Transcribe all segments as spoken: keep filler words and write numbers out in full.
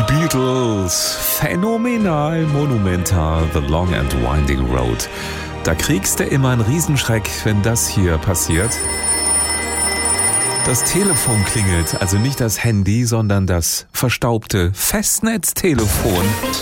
Beatles, phänomenal, monumental, The Long and Winding Road. Da kriegst du immer einen Riesenschreck, wenn das hier passiert. Das Telefon klingelt, also nicht das Handy, sondern das verstaubte Festnetztelefon.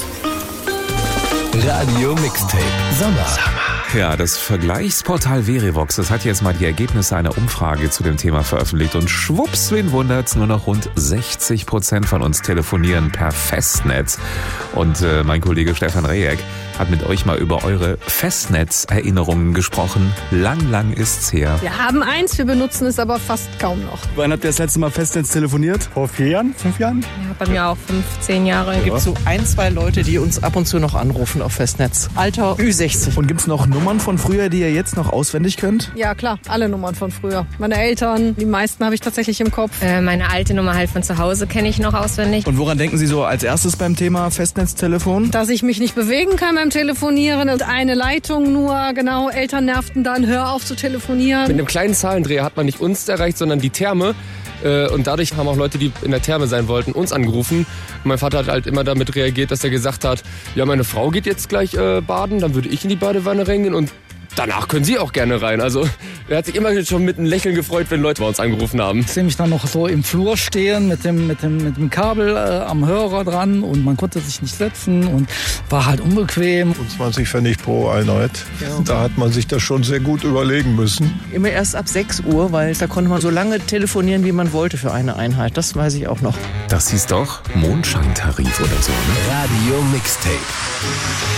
Radio Mixtape Sommer. Ja, das Vergleichsportal Verivox, das hat jetzt mal die Ergebnisse einer Umfrage zu dem Thema veröffentlicht und schwupps, wen wundert's, nur noch rund sechzig Prozent von uns telefonieren per Festnetz. Und äh, mein Kollege Stefan Rejek hat mit euch mal über eure Festnetzerinnerungen gesprochen. Lang, lang ist's her. Wir haben eins, wir benutzen es aber fast kaum noch. Wann habt ihr das letzte Mal Festnetz telefoniert? Vor vier Jahren, fünf Jahren? Ja, bei mir auch fünfzehn Jahre. Es gibt so ein, zwei Leute, die uns ab und zu noch anrufen auf Festnetz. Alter Ü sechzig. Und gibt's noch Nummern von früher, die ihr jetzt noch auswendig könnt? Ja klar, alle Nummern von früher. Meine Eltern, die meisten habe ich tatsächlich im Kopf. Äh, meine alte Nummer halt von zu Hause kenne ich noch auswendig. Und woran denken Sie so als erstes beim Thema Festnetztelefon? Dass ich mich nicht bewegen kann beim Telefonieren und eine Leitung nur, genau, Eltern nervten dann, hör auf zu telefonieren. Mit einem kleinen Zahlendreher hat man nicht uns erreicht, sondern die Therme. Und dadurch haben auch Leute, die in der Therme sein wollten, uns angerufen. Und mein Vater hat halt immer damit reagiert, dass er gesagt hat, ja, meine Frau geht jetzt gleich äh, baden, dann würde ich in die Badewanne rennen und danach können Sie auch gerne rein. Also er hat sich immer schon mit einem Lächeln gefreut, wenn Leute bei uns angerufen haben. Ich sehe mich dann noch so im Flur stehen mit dem, mit dem, mit dem Kabel äh, am Hörer dran und man konnte sich nicht setzen und war halt unbequem. Und zwanzig Pfennig pro Einheit. Ja. Da hat man sich das schon sehr gut überlegen müssen. Immer erst ab sechs Uhr, weil da konnte man so lange telefonieren, wie man wollte für eine Einheit. Das weiß ich auch noch. Das hieß doch Mondscheintarif oder so, ne? Radio Mixtape.